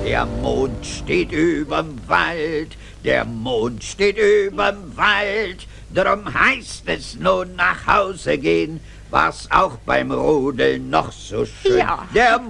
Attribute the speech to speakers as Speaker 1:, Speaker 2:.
Speaker 1: Der Mond steht überm Wald, der Mond steht überm Wald. Drum heißt es nun nach Hause gehen, war's auch beim Rodeln noch so schön.
Speaker 2: Ja.
Speaker 1: Der